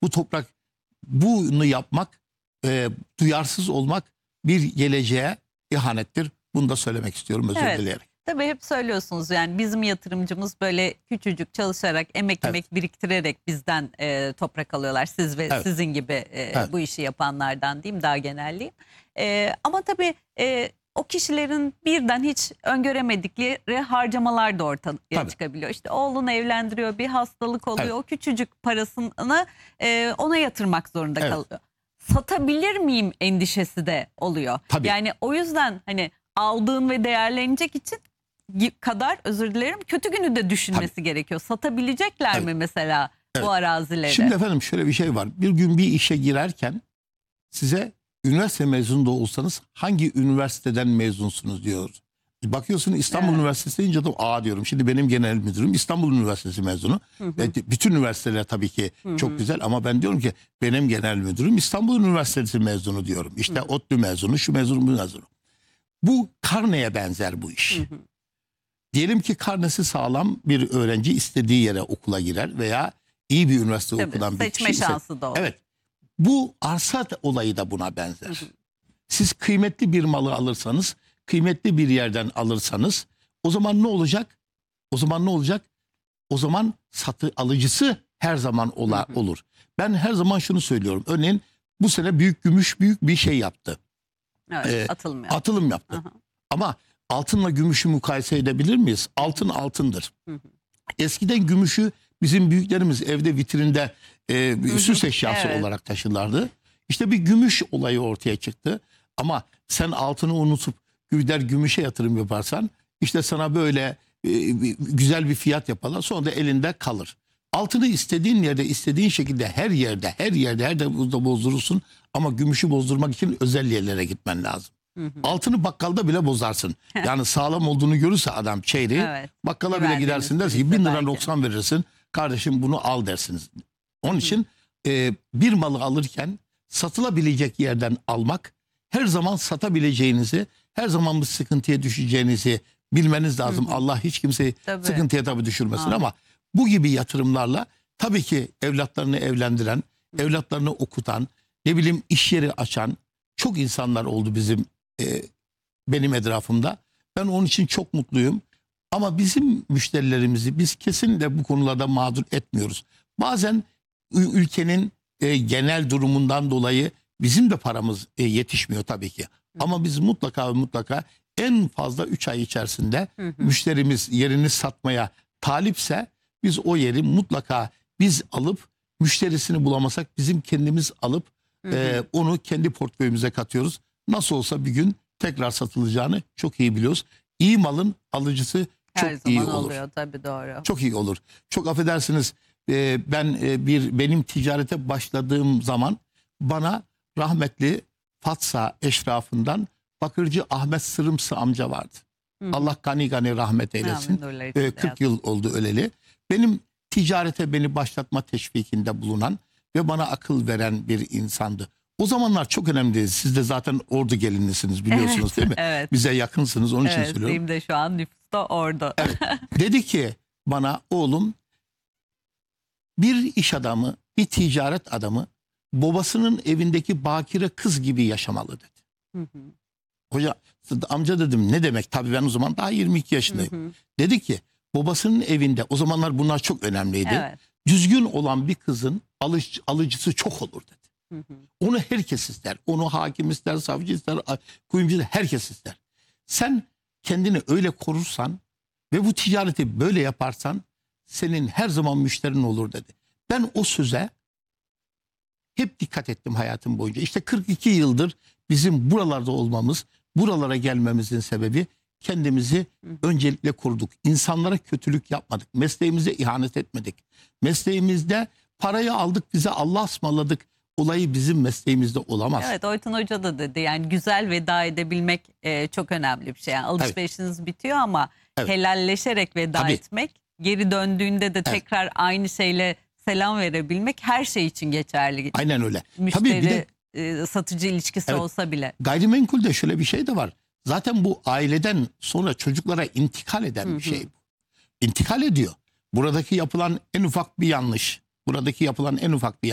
Bu toprak, bunu yapmak, duyarsız olmak bir geleceğe ihanettir. Bunu da söylemek istiyorum özür Evet. dileyerek. Tabii hep söylüyorsunuz yani bizim yatırımcımız böyle küçücük çalışarak, emek biriktirerek bizden toprak alıyorlar. Siz ve sizin gibi bu işi yapanlardan diyeyim, daha genelleyeyim. Ama tabii o kişilerin birden hiç öngöremedikleri harcamalar da ortaya çıkabiliyor. İşte oğlunu evlendiriyor, bir hastalık oluyor. O küçücük parasını ona yatırmak zorunda kalıyor. Satabilir miyim endişesi de oluyor. Tabii. Yani o yüzden hani aldığın ve değerlenecek için kadar, özür dilerim, kötü günü de düşünmesi gerekiyor. Satabilecekler mi mesela bu arazileri? Şimdi efendim şöyle bir şey var. Bir gün bir işe girerken size üniversite mezunu da olsanız hangi üniversiteden mezunsunuz diyor. Bakıyorsun İstanbul Üniversitesi deyince de diyorum. Şimdi benim genel müdürüm İstanbul Üniversitesi mezunu. Bütün üniversiteler tabii ki çok güzel ama ben diyorum ki benim genel müdürüm İstanbul Üniversitesi mezunu diyorum. İşte ODTÜ mezunu, şu mezunu, bu mezunu. Bu karneye benzer bu iş. Diyelim ki karnesi sağlam bir öğrenci istediği yere okula girer veya iyi bir üniversite okudan bir kişi. Seçme şansı da olur. Evet. Bu arsa olayı da buna benzer. Siz kıymetli bir malı alırsanız, kıymetli bir yerden alırsanız o zaman ne olacak? O zaman ne olacak? O zaman alıcısı her zaman olur. Ben her zaman şunu söylüyorum. Örneğin bu sene büyük bir şey yaptı. Evet, atılım yaptı. Ama altınla gümüşü mukayese edebilir miyiz? Altın altındır. Eskiden gümüşü bizim büyüklerimiz evde vitrinde süs eşyası olarak taşırlardı. İşte bir gümüş olayı ortaya çıktı. Ama sen altını unutup gider gümüşe yatırım yaparsan işte sana böyle güzel bir fiyat yaparlar. Sonra da elinde kalır. Altını istediğin yerde, istediğin şekilde her yerde bozdurursun. Ama gümüşü bozdurmak için özel yerlere gitmen lazım. Altını bakkalda bile bozarsın. Yani sağlam olduğunu görürse adam çeyreği, bakkala bile gidersin, dersin ki 1000 lira noksan verirsin. Kardeşim bunu al dersiniz. Onun için bir malı alırken satılabilecek yerden almak, her zaman satabileceğinizi, her zaman bir sıkıntıya düşeceğinizi bilmeniz lazım. Allah hiç kimseyi sıkıntıya tabii düşürmesin ama bu gibi yatırımlarla tabii ki evlatlarını evlendiren, evlatlarını okutan, ne bileyim iş yeri açan çok insanlar oldu benim etrafımda. Ben onun için çok mutluyum. Ama bizim müşterilerimizi biz kesinlikle bu konularda mağdur etmiyoruz. Bazen ülkenin genel durumundan dolayı bizim de paramız yetişmiyor tabii ki. Ama biz mutlaka ve mutlaka en fazla 3 ay içerisinde müşterimiz yerini satmaya talipse biz o yeri mutlaka biz alıp, müşterisini bulamasak bizim kendimiz alıp onu kendi portföyümüze katıyoruz. Nasıl olsa bir gün tekrar satılacağını çok iyi biliyoruz. İyi malın alıcısı çok iyi olur. Oluyor tabii, doğru. Çok iyi olur. Çok affedersiniz, benim ticarete başladığım zaman bana rahmetli Fatsa eşrafından Bakırcı Ahmet Sırımsı amca vardı. Allah gani gani rahmet eylesin. 40 yıl oldu öleli. Benim ticarete beni başlatma teşvikinde bulunan ve bana akıl veren bir insandı. O zamanlar çok önemliydi. Siz de zaten ordu gelinlisiniz biliyorsunuz değil mi? Bize yakınsınız, onun için söylüyorum. Benim de şu an nüfusta ordu. Dedi ki bana, oğlum, bir iş adamı, bir ticaret adamı babasının evindeki bakire kız gibi yaşamalı dedi. Hoca, amca dedim, ne demek? Tabii ben o zaman daha 22 yaşındayım. Dedi ki babasının evinde, o zamanlar bunlar çok önemliydi. Düzgün olan bir kızın alıcısı çok olur dedi. Onu herkes ister. Onu hakim ister, savcı ister, kuyumcu ister, herkes ister. Sen kendini öyle korursan ve bu ticareti böyle yaparsan senin her zaman müşterin olur dedi. Ben o söze hep dikkat ettim hayatım boyunca. İşte 42 yıldır bizim buralarda olmamız, buralara gelmemizin sebebi kendimizi öncelikle koruduk. İnsanlara kötülük yapmadık. Mesleğimize ihanet etmedik. Mesleğimizde parayı aldık, bize Allah ısmarladık olayı bizim mesleğimizde olamaz. Evet, Oytun Hoca da dedi. Yani güzel veda edebilmek çok önemli bir şey. Yani alışverişiniz bitiyor ama helalleşerek veda etmek, geri döndüğünde de tekrar aynı şeyle selam verebilmek her şey için geçerli. Aynen öyle. Müşteri, tabii bir de satıcı ilişkisi olsa bile. Gayrimenkulde şöyle bir şey de var. Zaten bu aileden sonra çocuklara intikal eden bir şey bu. İntikal ediyor. Buradaki yapılan en ufak bir yanlış, buradaki yapılan en ufak bir